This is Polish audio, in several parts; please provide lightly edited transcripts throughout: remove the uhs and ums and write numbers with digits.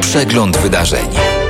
Przegląd wydarzeń.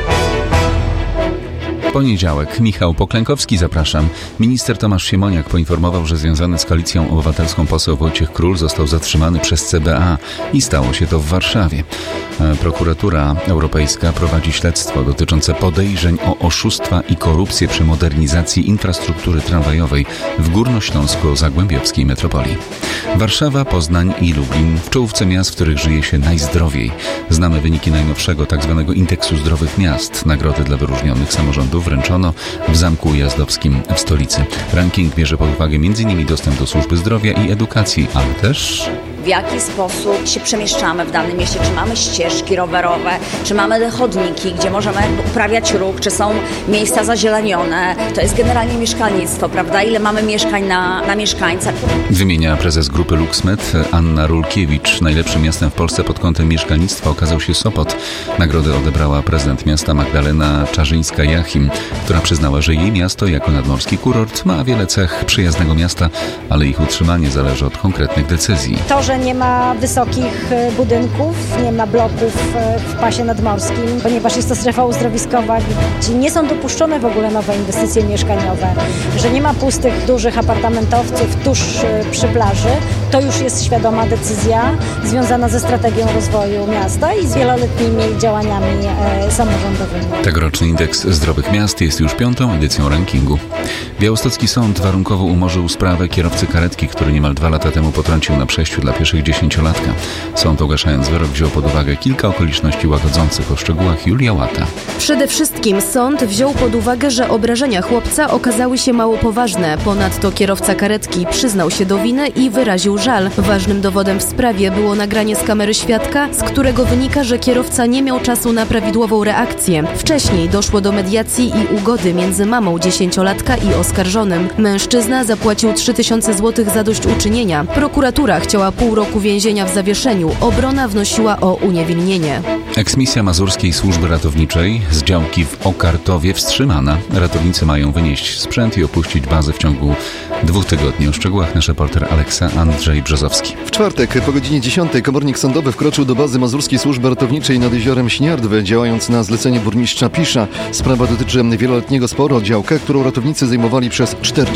Poniedziałek. Michał Poklękowski, zapraszam. Minister Tomasz Siemoniak poinformował, że związany z Koalicją Obywatelską poseł Wojciech Król został zatrzymany przez CBA i stało się to w Warszawie. Prokuratura Europejska prowadzi śledztwo dotyczące podejrzeń o oszustwa i korupcję przy modernizacji infrastruktury tramwajowej w górnośląsko-zagłębiowskiej metropolii. Warszawa, Poznań i Lublin w czołówce miast, w których żyje się najzdrowiej. Znamy wyniki najnowszego tzw. indeksu zdrowych miast. Nagrody dla wyróżnionych samorządów wręczono w Zamku Ujazdowskim w stolicy. Ranking bierze pod uwagę m.in. dostęp do służby zdrowia i edukacji, ale też w jaki sposób się przemieszczamy w danym mieście, czy mamy ścieżki rowerowe, czy mamy chodniki, gdzie możemy uprawiać ruch, czy są miejsca zazielenione. To jest generalnie mieszkalnictwo, prawda? Ile mamy mieszkań na mieszkańca. Wymienia prezes grupy LuxMed Anna Rulkiewicz. Najlepszym miastem w Polsce pod kątem mieszkalnictwa okazał się Sopot. Nagrodę odebrała prezydent miasta Magdalena Czarzyńska-Jachim, która przyznała, że jej miasto jako nadmorski kurort ma wiele cech przyjaznego miasta, ale ich utrzymanie zależy od konkretnych decyzji. To, że nie ma wysokich budynków, nie ma bloków w pasie nadmorskim, ponieważ jest to strefa uzdrowiskowa, gdzie nie są dopuszczone w ogóle nowe inwestycje mieszkaniowe, że nie ma pustych, dużych apartamentowców tuż przy plaży, to już jest świadoma decyzja związana ze strategią rozwoju miasta i z wieloletnimi działaniami samorządowymi. Tegoroczny indeks zdrowych miast jest już 5. edycją rankingu. Białostocki sąd warunkowo umorzył sprawę kierowcy karetki, który niemal 2 lata temu potrącił na przejściu dla pieszych 10-latka. Sąd, ogłaszając wyrok, wziął pod uwagę kilka okoliczności łagodzących. O szczegółach Julia Łata. Przede wszystkim sąd wziął pod uwagę, że obrażenia chłopca okazały się mało poważne. Ponadto kierowca karetki przyznał się do winy i wyraził żal. Ważnym dowodem w sprawie było nagranie z kamery świadka, z którego wynika, że kierowca nie miał czasu na prawidłową reakcję. Wcześniej doszło do mediacji i ugody między mamą 10-latka i oskarżonym. Mężczyzna zapłacił 3000 zł zadośćuczynienia. Prokuratura chciała pół roku więzienia w zawieszeniu. Obrona wnosiła o uniewinnienie. Eksmisja Mazurskiej Służby Ratowniczej z działki w Okartowie wstrzymana. Ratownicy mają wynieść sprzęt i opuścić bazę w ciągu 2 tygodni. O szczegółach nasz reporter Andrzej Brzozowski. W czwartek po godzinie 10 komornik sądowy wkroczył do bazy Mazurskiej Służby Ratowniczej nad jeziorem Śniardwy, działając na zlecenie burmistrza Pisza. Sprawa dotyczy wieloletniego sporu o działkę, którą ratownicy zajmowali przez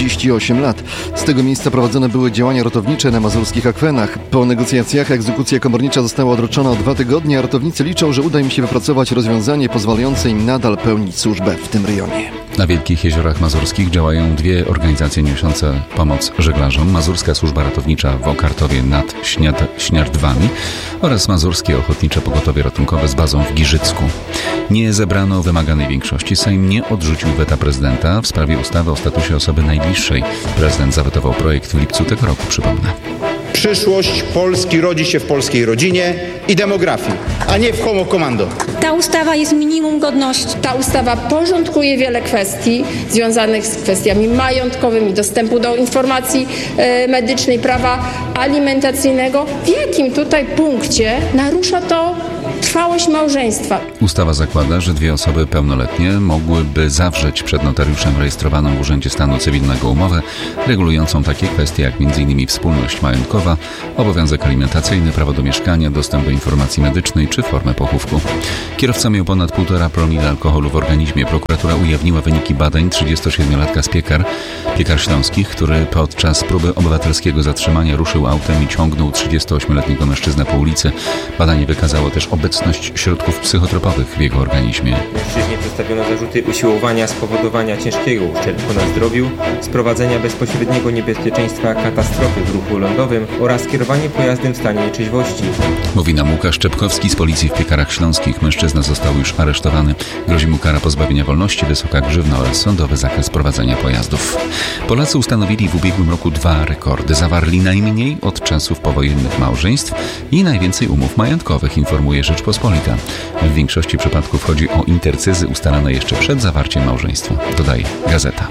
48 lat. Z tego miejsca prowadzone były działania ratownicze na mazurskich akwenach. Po negocjacjach egzekucja komornicza została odroczona o 2 tygodnie, a ratownicy liczą, że uda im się wypracować rozwiązanie pozwalające im nadal pełnić służbę w tym rejonie. Na Wielkich Jeziorach Mazurskich działają 2 organizacje niosące pomoc żeglarzom. Mazurska Służba Ratownicza w Okartowie nad Śniardwami oraz Mazurskie Ochotnicze Pogotowie Ratunkowe z bazą w Giżycku. Nie zebrano wymaganej większości. Sejm nie odrzucił weta prezydenta w sprawie ustawy o statusie osoby najbliższej. Prezydent zawetował projekt w lipcu tego roku, przypomnę. Przyszłość Polski rodzi się w polskiej rodzinie i demografii, a nie w homo commando. Ta ustawa jest minimum godności. Ta ustawa porządkuje wiele kwestii związanych z kwestiami majątkowymi, dostępu do informacji medycznej, prawa alimentacyjnego. W jakim tutaj punkcie narusza to trwałość małżeństwa? Ustawa zakłada, że 2 osoby pełnoletnie mogłyby zawrzeć przed notariuszem rejestrowaną w Urzędzie Stanu Cywilnego umowę regulującą takie kwestie jak m.in. wspólność majątkowa, obowiązek alimentacyjny, prawo do mieszkania, dostęp do informacji medycznej czy formę pochówku. Kierowca miał ponad 1,5 promila alkoholu w organizmie. Prokuratura ujawniła wyniki badań 37-latka z Piekar Śląskich, który podczas próby obywatelskiego zatrzymania ruszył autem i ciągnął 38-letniego mężczyznę po ulicy. Badanie wykazało też obecność środków psychotropowych w jego organizmie. Mężczyźnie przedstawiono zarzuty usiłowania spowodowania ciężkiego uszczerbku na zdrowiu, sprowadzenia bezpośredniego niebezpieczeństwa katastrofy w ruchu lądowym oraz kierowanie pojazdem w stanie trzeźwości. Mówi nam Łukasz Czepkowski z policji w Piekarach Śląskich. Mężczyzna został już aresztowany. Grozi mu kara pozbawienia wolności, wysoka grzywna oraz sądowy zakaz prowadzenia pojazdów. Polacy ustanowili w ubiegłym roku 2 rekordy. Zawarli najmniej od czasów powojennych małżeństw i najwięcej umów majątkowych, informuje Rzeczpospolita. W większości przypadków chodzi o intercyzy ustalane jeszcze przed zawarciem małżeństwa, dodaje Gazeta.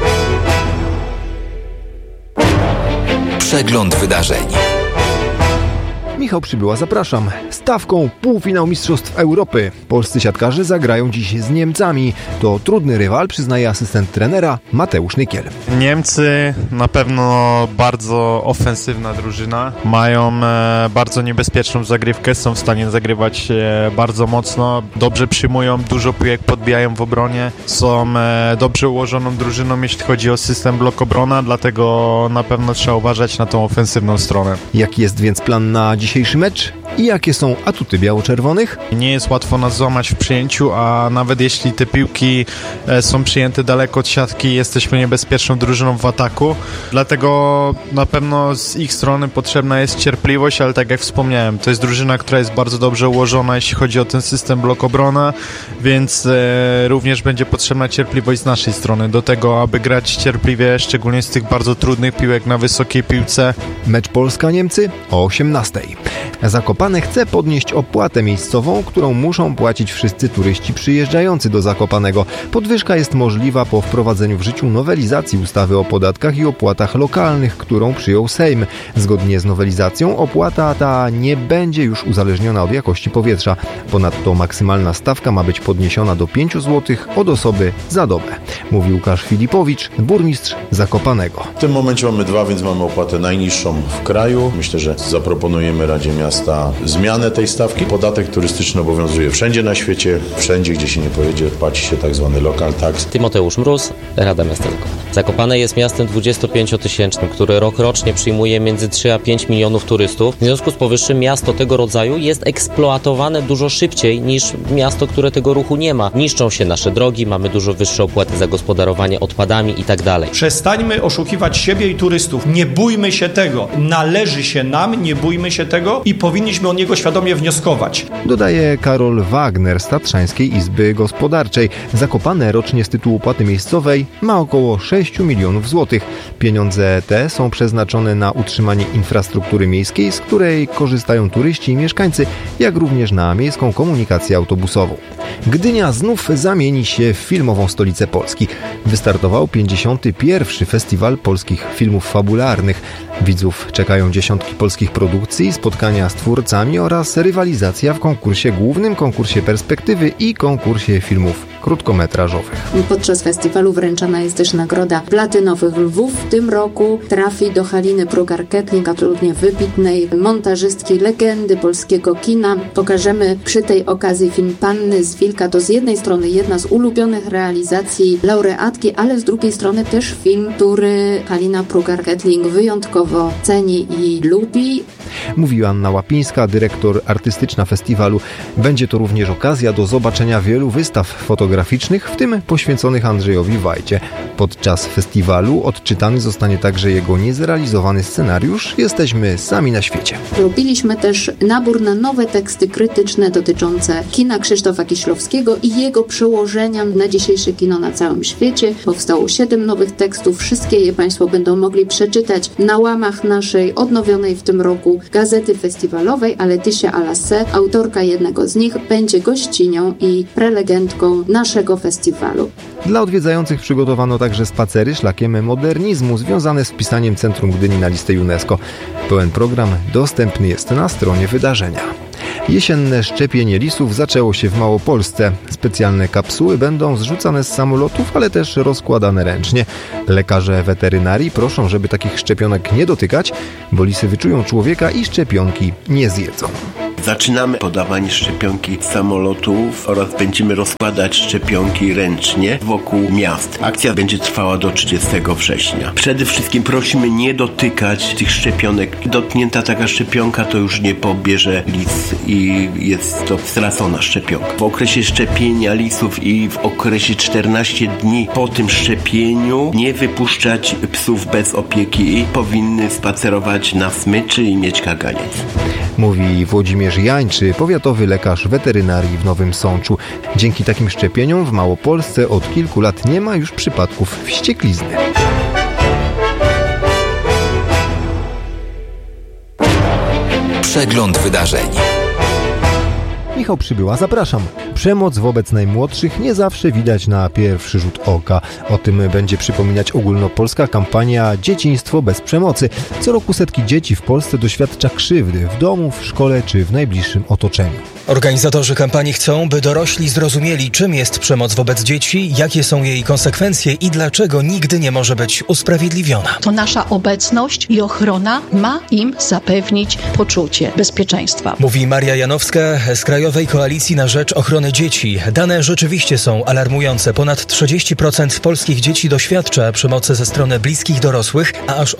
Przegląd wydarzeń. Michał Przybyła, zapraszam. Stawką półfinał Mistrzostw Europy. Polscy siatkarze zagrają dziś z Niemcami. To trudny rywal, przyznaje asystent trenera Mateusz Nykiel. Niemcy na pewno bardzo ofensywna drużyna. Mają bardzo niebezpieczną zagrywkę, są w stanie zagrywać bardzo mocno. Dobrze przyjmują, dużo piłek podbijają w obronie. Są dobrze ułożoną drużyną, jeśli chodzi o system blok-obrona, dlatego na pewno trzeba uważać na tą ofensywną stronę. Jaki jest więc plan na dzisiejszy mecz? I jakie są atuty biało-czerwonych? Nie jest łatwo nas złamać w przyjęciu, a nawet jeśli te piłki są przyjęte daleko od siatki, jesteśmy niebezpieczną drużyną w ataku. Dlatego na pewno z ich strony potrzebna jest cierpliwość, ale tak jak wspomniałem, to jest drużyna, która jest bardzo dobrze ułożona, jeśli chodzi o ten system blok-obrona, więc również będzie potrzebna cierpliwość z naszej strony do tego, aby grać cierpliwie, szczególnie z tych bardzo trudnych piłek na wysokiej piłce. Mecz Polska-Niemcy o 18:00. Zakopane chce podnieść opłatę miejscową, którą muszą płacić wszyscy turyści przyjeżdżający do Zakopanego. Podwyżka jest możliwa po wprowadzeniu w życiu nowelizacji ustawy o podatkach i opłatach lokalnych, którą przyjął Sejm. Zgodnie z nowelizacją opłata ta nie będzie już uzależniona od jakości powietrza. Ponadto maksymalna stawka ma być podniesiona do 5 zł od osoby za dobę. Mówi Łukasz Filipowicz, burmistrz Zakopanego. W tym momencie mamy 2, więc mamy opłatę najniższą w kraju. Myślę, że zaproponujemy Radzie Miasta zmianę tej stawki. Podatek turystyczny obowiązuje wszędzie na świecie. Wszędzie, gdzie się nie pojedzie, płaci się tak zwany local tax. Tymoteusz Mróz, Rada Miasta Zakopane. Zakopane jest miastem 25-tysięcznym, które rokrocznie przyjmuje między 3 a 5 milionów turystów. W związku z powyższym miasto tego rodzaju jest eksploatowane dużo szybciej niż miasto, które tego ruchu nie ma. Niszczą się nasze drogi, mamy dużo wyższe opłaty za gospodarowanie odpadami i tak dalej. Przestańmy oszukiwać siebie i turystów. Nie bójmy się tego. Należy się nam, nie bójmy się tego i powinniśmy od niego świadomie wnioskować. Dodaje Karol Wagner z Tatrzańskiej Izby Gospodarczej. Zakopane rocznie z tytułu opłaty miejscowej ma około 6 milionów złotych. Pieniądze te są przeznaczone na utrzymanie infrastruktury miejskiej, z której korzystają turyści i mieszkańcy, jak również na miejską komunikację autobusową. Gdynia znów zamieni się w filmową stolicę Polski. Wystartował 51. Festiwal Polskich Filmów Fabularnych. Widzów czekają dziesiątki polskich produkcji, spotkania z twórcami oraz rywalizacja w konkursie głównym, konkursie perspektywy i konkursie filmów krótkometrażowych. Podczas festiwalu wręczana jest też nagroda Platynowych Lwów. W tym roku trafi do Haliny Prugar-Kettling, absolutnie wybitnej montażystki, legendy polskiego kina. Pokażemy przy tej okazji film Panny z Wilka. To z jednej strony jedna z ulubionych realizacji laureatki, ale z drugiej strony też film, który Halina Prugar-Kettling wyjątkowo ceni i lubi. Mówi Anna Łapińska, dyrektor artystyczna festiwalu. Będzie to również okazja do zobaczenia wielu wystaw fotograficznych, w tym poświęconych Andrzejowi Wajdzie. Podczas festiwalu odczytany zostanie także jego niezrealizowany scenariusz Jesteśmy sami na świecie. Robiliśmy też nabór na nowe teksty krytyczne dotyczące kina Krzysztofa Kieślowskiego i jego przełożenia na dzisiejsze kino na całym świecie. Powstało 7 nowych tekstów. Wszystkie je Państwo będą mogli przeczytać na łamach naszej odnowionej w tym roku gazety festiwalowej, a Laetitia Alassé, autorka jednego z nich, będzie gościnią i prelegentką naszego festiwalu. Dla odwiedzających przygotowano także spacery szlakiem modernizmu związane z wpisaniem Centrum Gdyni na listę UNESCO. Pełen program dostępny jest na stronie wydarzenia. Jesienne szczepienie lisów zaczęło się w Małopolsce. Specjalne kapsuły będą zrzucane z samolotów, ale też rozkładane ręcznie. Lekarze weterynarii proszą, żeby takich szczepionek nie dotykać, bo lisy wyczują człowieka i szczepionki nie zjedzą. Zaczynamy podawanie szczepionki z samolotów oraz będziemy rozkładać szczepionki ręcznie wokół miast. Akcja będzie trwała do 30 września. Przede wszystkim prosimy nie dotykać tych szczepionek. Dotknięta taka szczepionka to już nie pobierze lis i jest to stracona szczepionka. W okresie szczepienia lisów i w okresie 14 dni po tym szczepieniu nie wypuszczać psów bez opieki i powinny spacerować na smyczy i mieć kaganiec. Mówi Włodzimierz Jańczy, powiatowy lekarz weterynarii w Nowym Sączu. Dzięki takim szczepieniom w Małopolsce od kilku lat nie ma już przypadków wścieklizny. Przegląd wydarzeń. Michał Przybyła, zapraszam. Przemoc wobec najmłodszych nie zawsze widać na pierwszy rzut oka. O tym będzie przypominać ogólnopolska kampania Dzieciństwo bez przemocy. Co roku setki dzieci w Polsce doświadcza krzywdy w domu, w szkole czy w najbliższym otoczeniu. Organizatorzy kampanii chcą, by dorośli zrozumieli, czym jest przemoc wobec dzieci, jakie są jej konsekwencje i dlaczego nigdy nie może być usprawiedliwiona. To nasza obecność i ochrona ma im zapewnić poczucie bezpieczeństwa. Mówi Maria Janowska z Krajowej Koalicji na Rzecz Ochrony Dzieci. Dane rzeczywiście są alarmujące. Ponad 30% polskich dzieci doświadcza przemocy ze strony bliskich dorosłych, a aż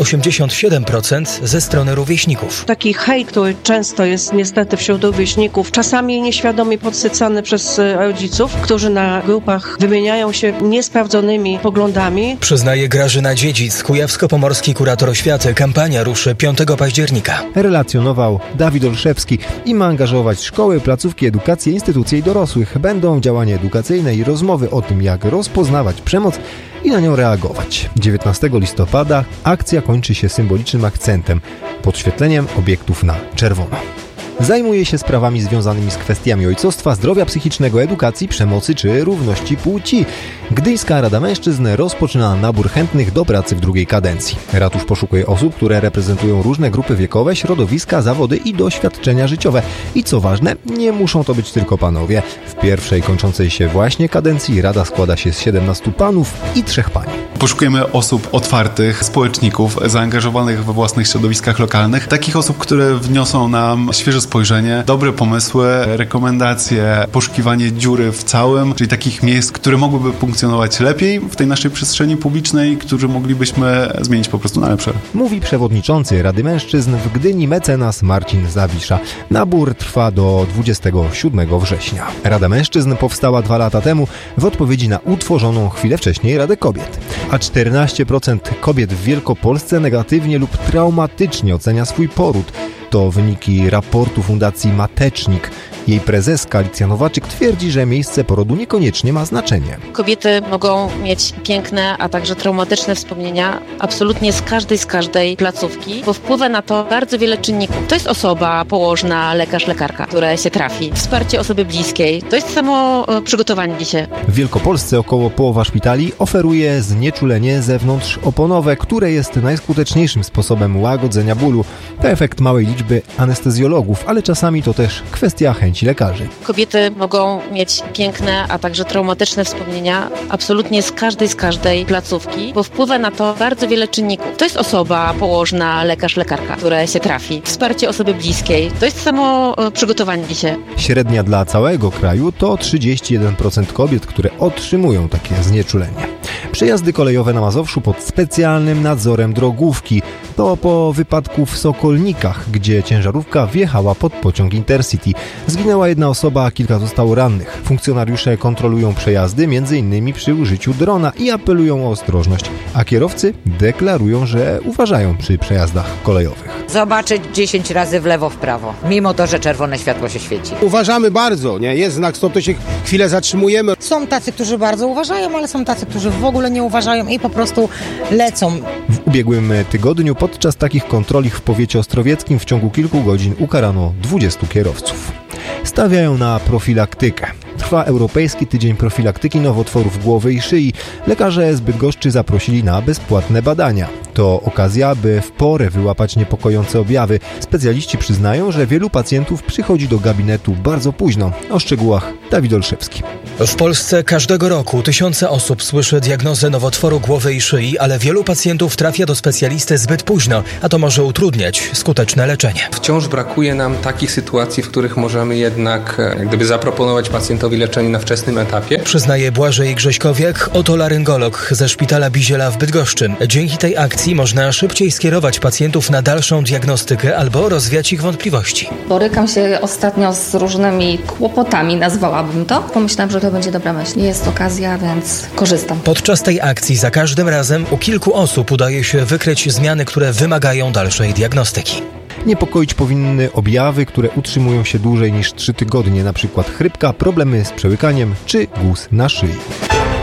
87% ze strony rówieśników. Taki hejt, który często jest niestety wśród rówieśników, czasami nieświadomie podsycany przez rodziców, którzy na grupach wymieniają się niesprawdzonymi poglądami. Przyznaje Grażyna Dziedzic, kujawsko-pomorski kurator oświaty. Kampania ruszy 5 października. Relacjonował Dawid Olszewski i ma angażować szkoły, placówki edukacji, instytucje i dorosłych. Będą działania edukacyjne i rozmowy o tym, jak rozpoznawać przemoc i na nią reagować. 19 listopada akcja kończy się symbolicznym akcentem, podświetleniem obiektów na czerwono. Zajmuje się sprawami związanymi z kwestiami ojcostwa, zdrowia psychicznego, edukacji, przemocy czy równości płci. Gdyńska Rada Mężczyzn rozpoczyna nabór chętnych do pracy w drugiej kadencji. Ratusz poszukuje osób, które reprezentują różne grupy wiekowe, środowiska, zawody i doświadczenia życiowe. I co ważne, nie muszą to być tylko panowie. W pierwszej kończącej się właśnie kadencji Rada składa się z 17 panów i 3 pań. Poszukujemy osób otwartych, społeczników, zaangażowanych we własnych środowiskach lokalnych. Takich osób, które wniosą nam świeże spojrzenie, dobre pomysły, rekomendacje, poszukiwanie dziury w całym, czyli takich miejsc, które mogłyby funkcjonować lepiej w tej naszej przestrzeni publicznej, które moglibyśmy zmienić po prostu na lepsze. Mówi przewodniczący Rady Mężczyzn w Gdyni mecenas Marcin Zawisza. Nabór trwa do 27 września. Rada Mężczyzn powstała 2 lata temu w odpowiedzi na utworzoną chwilę wcześniej Radę Kobiet. A 14% kobiet w Wielkopolsce negatywnie lub traumatycznie ocenia swój poród. To wyniki raportu Fundacji Matecznik. Jej prezeska Alicja Nowaczyk twierdzi, że miejsce porodu niekoniecznie ma znaczenie. Kobiety mogą mieć piękne, a także traumatyczne wspomnienia absolutnie z każdej placówki, bo wpływa na to bardzo wiele czynników. To jest osoba, położna, lekarz, lekarka, które się trafi. Wsparcie osoby bliskiej. To jest samo przygotowanie się. W Wielkopolsce około połowa szpitali oferuje znieczulenie zewnątrzoponowe, które jest najskuteczniejszym sposobem łagodzenia bólu. To efekt małej liczby anestezjologów, ale czasami to też kwestia chęci lekarzy. Kobiety mogą mieć piękne, a także traumatyczne wspomnienia absolutnie z każdej placówki, bo wpływa na to bardzo wiele czynników. To jest osoba, położna, lekarz, lekarka, które się trafi. Wsparcie osoby bliskiej. To jest samo przygotowanie się. Średnia dla całego kraju to 31% kobiet, które otrzymują takie znieczulenie. Przejazdy kolejowe na Mazowszu pod specjalnym nadzorem drogówki. To po wypadku w Sokolnikach, gdzie ciężarówka wjechała pod pociąg Intercity. Zginęła 1 osoba, a kilka zostało rannych. Funkcjonariusze kontrolują przejazdy, m.in. przy użyciu drona i apelują o ostrożność, a kierowcy deklarują, że uważają przy przejazdach kolejowych. Zobaczyć 10 razy w lewo, w prawo, mimo to, że czerwone światło się świeci. Uważamy bardzo, nie? Jest znak stop, to się chwilę zatrzymujemy. Są tacy, którzy bardzo uważają, ale są tacy, którzy w ogóle nie uważają i po prostu lecą. W ubiegłym tygodniu podczas takich kontroli w powiecie ostrowieckim w ciągu kilku godzin ukarano 20 kierowców. Stawiają na profilaktykę. Trwa Europejski Tydzień Profilaktyki Nowotworów Głowy i Szyi. Lekarze z Bydgoszczy zaprosili na bezpłatne badania. To okazja, by w porę wyłapać niepokojące objawy. Specjaliści przyznają, że wielu pacjentów przychodzi do gabinetu bardzo późno. O szczegółach Dawid Olszewski. W Polsce każdego roku tysiące osób słyszy diagnozę nowotworu głowy i szyi, ale wielu pacjentów trafia do specjalisty zbyt późno, a to może utrudniać skuteczne leczenie. Wciąż brakuje nam takich sytuacji, w których możemy jednak zaproponować pacjentowi leczenie na wczesnym etapie. Przyznaje Błażej Grześkowiak, otolaryngolog ze Szpitala Biziela w Bydgoszczy. Dzięki tej akcji można szybciej skierować pacjentów na dalszą diagnostykę albo rozwiać ich wątpliwości. Borykam się ostatnio z różnymi kłopotami, nazwałabym to. Pomyślałam, że to będzie dobra myśl. Jest okazja, więc korzystam. Podczas tej akcji za każdym razem u kilku osób udaje się wykryć zmiany, które wymagają dalszej diagnostyki. Niepokoić powinny objawy, które utrzymują się dłużej niż 3 tygodnie, np. chrypka, problemy z przełykaniem czy guz na szyi.